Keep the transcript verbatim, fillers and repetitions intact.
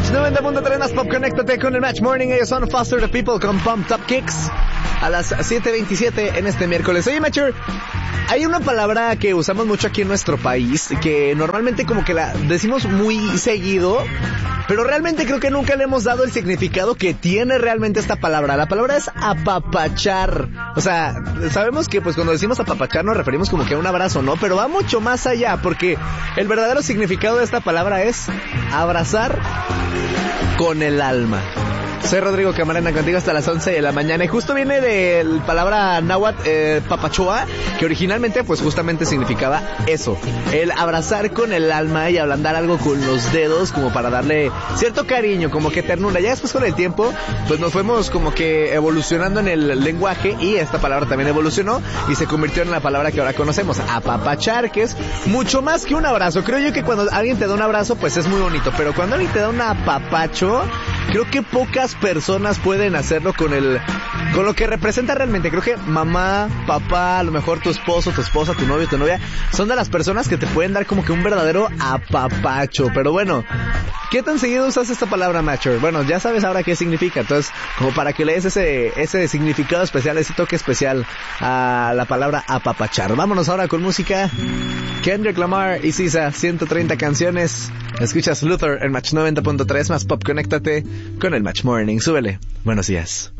Match noventa punto tres más Pop, conéctate con el Match Morning. Ellos son Faster the People con Pump Top Kicks a las siete veintisiete en este miércoles. Oye, Matcher, hay una palabra que usamos mucho aquí en nuestro país, que normalmente como que la decimos muy seguido, pero realmente creo que nunca le hemos dado el significado que tiene realmente esta palabra. La palabra es apapachar. O sea, sabemos que pues cuando decimos apapachar nos referimos como que a un abrazo, ¿no? Pero va mucho más allá, porque el verdadero significado de esta palabra es abrazar con el alma. Soy Rodrigo Camarena, contigo hasta las once de la mañana, y justo viene de la palabra náhuatl, eh, papachoa, que originalmente pues justamente significaba eso, el abrazar con el alma y ablandar algo con los dedos como para darle cierto cariño, como que ternura. Ya después con el tiempo pues nos fuimos como que evolucionando en el lenguaje y esta palabra también evolucionó y se convirtió en la palabra que ahora conocemos, apapachar, que es mucho más que un abrazo. Creo yo que cuando alguien te da un abrazo pues es muy bonito, pero cuando alguien te da un apapacho, creo que pocas personas pueden hacerlo con el con lo que representa realmente. Creo que mamá, papá, a lo mejor tu esposo, tu esposa, tu novio, tu novia, son de las personas que te pueden dar como que un verdadero apapacho. Pero bueno, ¿qué tan seguido usas esta palabra, Matcher? Bueno, ya sabes ahora qué significa, entonces como para que le des ese, ese significado especial, ese toque especial a la palabra apapachar. Vámonos ahora con música. Kendrick Lamar y Sisa, ciento treinta canciones. Escuchas Luther en Match noventa punto tres más Pop, conéctate con el Match Morning. Súbele. Buenos días.